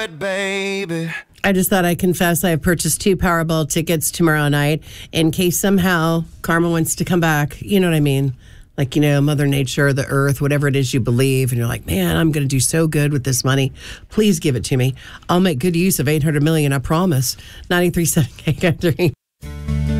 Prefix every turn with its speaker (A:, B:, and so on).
A: Baby.
B: I just thought I'd confess I have purchased 2 Powerball tickets tomorrow night in case somehow karma wants to come back. You know what I mean? Like, Mother Nature, the earth, whatever it is you believe. And you're like, man, I'm going to do so good with this money. Please give it to me. I'll make good use of $800 million, I promise. 93.7 KK3.